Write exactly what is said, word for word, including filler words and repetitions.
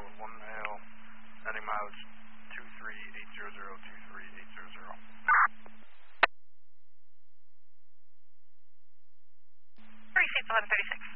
with one male, sending mileage two three eight zero zero, two three eight zero zero. thirty-six, eleven thirty-six.